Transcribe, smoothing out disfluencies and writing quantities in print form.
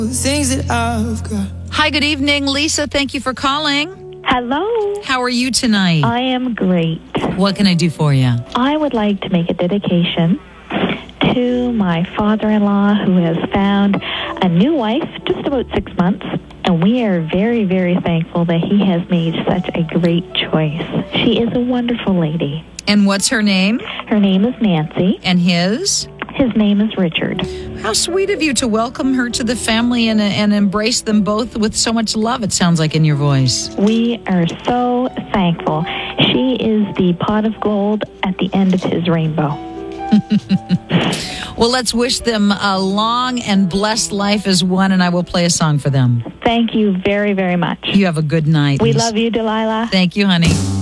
Things that I've got. Hi, good evening, Lisa. Thank you for calling. Hello. How are you tonight? I am great. What can I do for you? I would like to make a dedication to my father-in-law who has found a new wife just about 6 months. And we are very, very thankful that he has made such a great choice. She is a wonderful lady. And what's her name? Her name is Nancy. And his? His name is Richard. How sweet of you to welcome her to the family and embrace them both with so much love, it sounds like in your voice. We are so thankful. She is the pot of gold at the end of his rainbow. Well, let's wish them a long and blessed life as one, and I will play a song for them. Thank you very, very much. You have a good night. We love you, Delilah. Thank you, honey.